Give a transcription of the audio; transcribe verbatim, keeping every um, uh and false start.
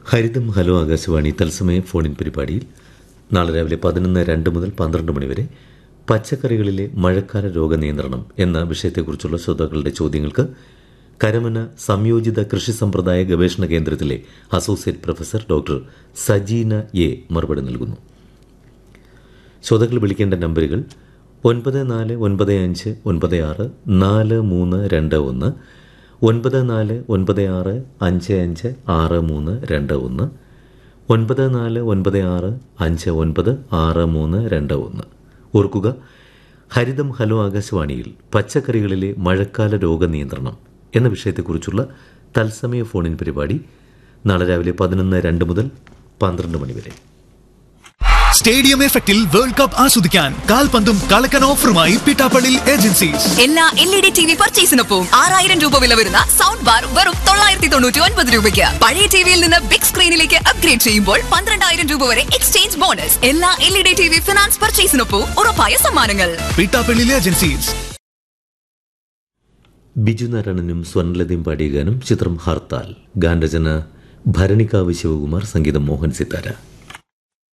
ഹരിതം hello Akashvani തത്സമയ ഫോണിൻ പരിപാടിയിൽ നാളെ രാവിലെ പതിനൊന്ന് രണ്ട് മുതൽ പന്ത്രണ്ട് മണിവരെ പച്ചക്കറികളിലെ മഴക്കാല രോഗനിയന്ത്രണം എന്ന വിഷയത്തെക്കുറിച്ചുള്ള ശ്രോതാക്കളുടെ ചോദ്യങ്ങൾക്ക് കരമന സംയോജിത കൃഷി സമ്പ്രദായ ഗവേഷണ കേന്ദ്രത്തിലെ associate professor doctor Sajina A മറുപടി നൽകുന്നു. ശ്രോതാക്കൾ വിളിക്കേണ്ട നമ്പറുകൾ ഒൻപത് നാല് ഒൻപത് അഞ്ച് ഒൻപത് ആറ് നാല് മൂന്ന് രണ്ട് ഒന്ന്, ഒൻപത് നാല് ഒൻപത് ആറ് അഞ്ച് അഞ്ച് ആറ് മൂന്ന് രണ്ട് ഒന്ന്, ഒൻപത് നാല് ഒൻപത് ആറ് അഞ്ച് ഒൻപത് ആറ് മൂന്ന് രണ്ട് ഒന്ന്. ഓർക്കുക, ഹരിതം ഹലോ ആകാശവാണിയിൽ പച്ചക്കറികളിലെ മഴക്കാല രോഗനിയന്ത്രണം എന്ന വിഷയത്തെക്കുറിച്ചുള്ള തത്സമയ ഫോണിൻ പരിപാടി നാളെ രാവിലെ പതിനൊന്ന് രണ്ട് മുതൽ പന്ത്രണ്ട് മണിവരെ. സ്റ്റേഡിയം എഫക്റ്റിൽ വേൾഡ് കപ്പ് ആസ്വദിക്കാൻ കാൽപന്തും കളക്കൻ ഓഫറുമായി പിട്ടാപ്പള്ളി ഏജൻസീസ്. എല്ലാ L E D T V പർച്ചേസിനൊപ്പം ആറായിരം രൂപ വില വരുന്ന സൗണ്ട് ബാർ വെറും തൊള്ളായിരത്തി തൊണ്ണൂറ്റി ഒൻപത് രൂപയ്ക്ക്. പഴയ ടിവിയിൽ നിന്ന് ബിഗ് സ്ക്രീനിലേക്ക് അപ്ഗ്രേഡ് ചെയ്യുമ്പോൾ പന്ത്രണ്ടായിരം രൂപ വരെ എക്സ്ചേഞ്ച് ബോണസ്. എല്ലാ L E D T V finance പർച്ചേസിനൊപ്പം ഉറപ്പായ സമ്മാനങ്ങൾ. പിട്ടാപ്പള്ളി ഏജൻസീസ്. ബിജു നാരായണനും സ്വർണലതയും പാടിയ ഗാനം ചിത്രം ഹർത്താൽ. ഗാനരചന ഭരണിക്കാവ് ശിവകുമാർ, സംഗീതം മോഹൻ സിത്താര.